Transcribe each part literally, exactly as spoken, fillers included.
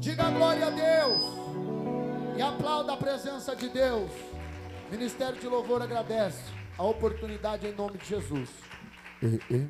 Diga glória a Deus e aplauda a presença de Deus. Ministério de Louvor agradece a oportunidade em nome de Jesus. E, e.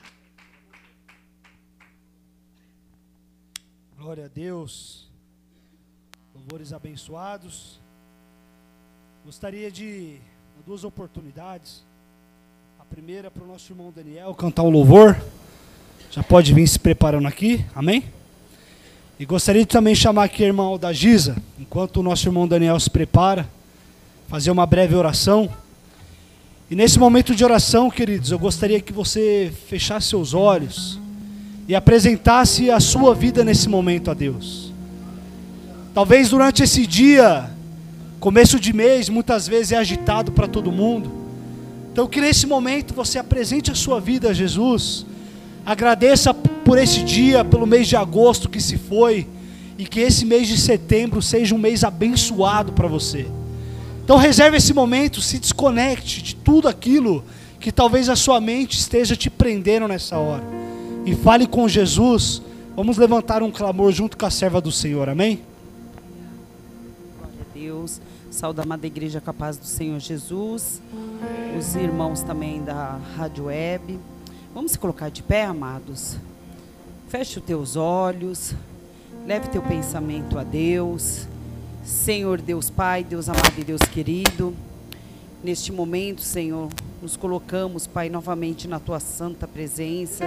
Glória a Deus. Louvores abençoados. Gostaria de duas oportunidades. A primeira para o nosso irmão Daniel cantar um louvor. Já pode vir se preparando aqui, amém? E gostaria de também chamar aqui a irmã Aldagisa, enquanto o nosso irmão Daniel se prepara, fazer uma breve oração. E nesse momento de oração, queridos, eu gostaria que você fechasse seus olhos e apresentasse a sua vida nesse momento a Deus. Talvez durante esse dia, começo de mês, muitas vezes é agitado para todo mundo. Então que nesse momento você apresente a sua vida a Jesus. Agradeça por esse dia, pelo mês de agosto que se foi, e que esse mês de setembro seja um mês abençoado para você. Então reserve esse momento, se desconecte de tudo aquilo que talvez a sua mente esteja te prendendo nessa hora. E fale com Jesus. Vamos levantar um clamor junto com a serva do Senhor, amém? Glória a Deus. Saúde a amada igreja com a paz do Senhor Jesus. Os irmãos também da Rádio Web. Vamos se colocar de pé, amados. Feche os teus olhos. Leve teu pensamento a Deus. Senhor Deus Pai, Deus amado e Deus querido. Neste momento, Senhor, nos colocamos, Pai, novamente na tua santa presença.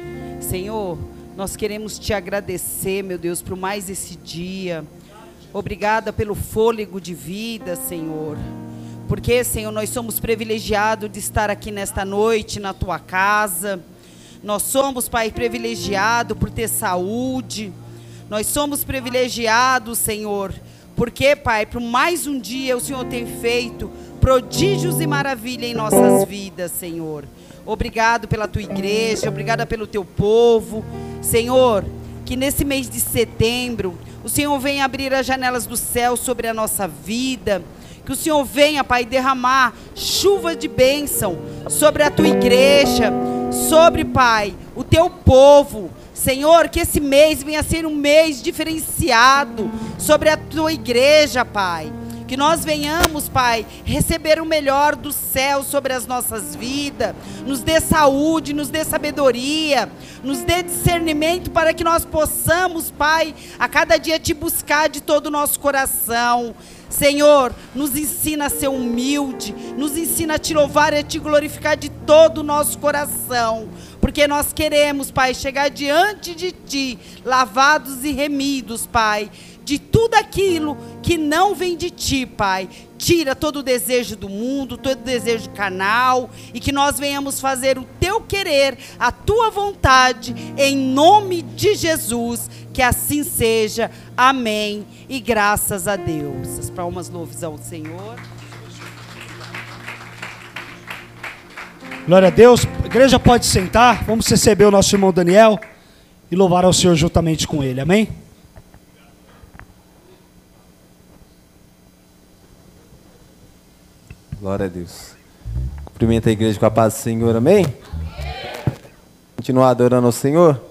Senhor, nós queremos te agradecer, meu Deus, por mais esse dia. Obrigada pelo fôlego de vida, Senhor. Porque, Senhor, nós somos privilegiados de estar aqui nesta noite, na tua casa. Nós somos, Pai, privilegiados por ter saúde. Nós somos privilegiados, Senhor, porque, Pai, por mais um dia o Senhor tem feito prodígios e maravilhas em nossas vidas, Senhor. Obrigado pela tua igreja, obrigada pelo teu povo. Senhor, que nesse mês de setembro, o Senhor venha abrir as janelas do céu sobre a nossa vida. Que o Senhor venha, Pai, derramar chuva de bênção sobre a tua igreja, sobre, Pai, o teu povo. Senhor, que esse mês venha a ser um mês diferenciado sobre a tua igreja, Pai. Que nós venhamos, Pai, receber o melhor do céu sobre as nossas vidas. Nos dê saúde, nos dê sabedoria, nos dê discernimento para que nós possamos, Pai, a cada dia te buscar de todo o nosso coração. Senhor, nos ensina a ser humilde, nos ensina a te louvar e a te glorificar de todo o nosso coração, porque nós queremos, Pai, chegar diante de Ti, lavados e remidos, Pai, de tudo aquilo que não vem de Ti, Pai. Tira todo o desejo do mundo, todo o desejo carnal, e que nós venhamos fazer o Teu querer, a Tua vontade, em nome de Jesus. Que assim seja, amém, e graças a Deus. As palmas louves ao Senhor. Glória a Deus. A igreja pode sentar. Vamos receber o nosso irmão Daniel e louvar ao Senhor juntamente com ele, amém? Glória a Deus. Cumprimenta a igreja com a paz do Senhor, amém? Continuar adorando ao Senhor.